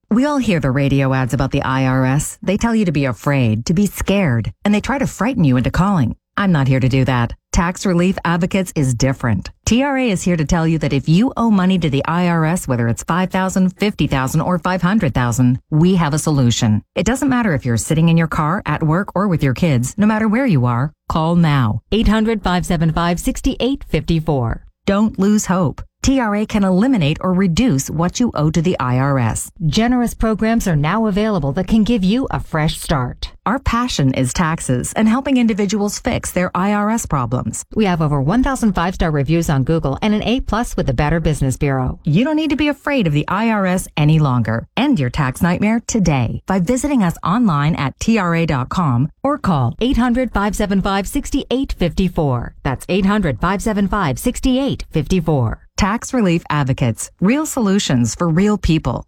We all hear the radio ads about the IRS. They tell you to be afraid, to be scared, and they try to frighten you into calling. I'm not here to do that. Tax Relief Advocates is different. TRA is here to tell you that if you owe money to the IRS, whether it's $5,000, $50,000, or $500,000, we have a solution. It doesn't matter if you're sitting in your car, at work, or with your kids. No matter where you are, call now. 800-575-6854. Don't lose hope. TRA can eliminate or reduce what you owe to the IRS. Generous programs are now available that can give you a fresh start. Our passion is taxes and helping individuals fix their IRS problems. We have over 1,000 5-star reviews on Google and an A+ with the Better Business Bureau. You don't need to be afraid of the IRS any longer. End your tax nightmare today by visiting us online at TRA.com or call 800-575-6854. That's 800-575-6854. Tax Relief Advocates. Real solutions for real people.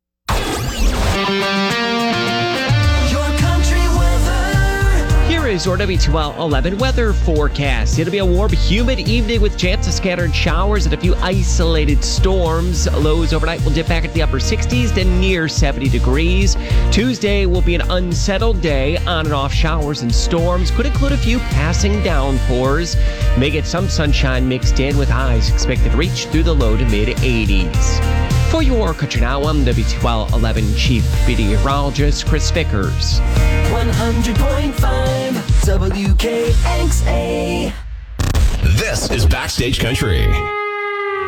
Here is your WTOL 11 weather forecast. It'll be a warm, humid evening with chance of scattered showers and a few isolated storms. Lows overnight will dip back at the upper 60s to near 70 degrees. Tuesday will be an unsettled day. On and off showers and storms could include a few passing downpours. May get some sunshine mixed in with highs expected to reach through the low to mid 80s. For your Country Now, I'm WTOL 11 Chief Meteorologist Chris Vickers. 100.5 WKXA. This is Backstage Country.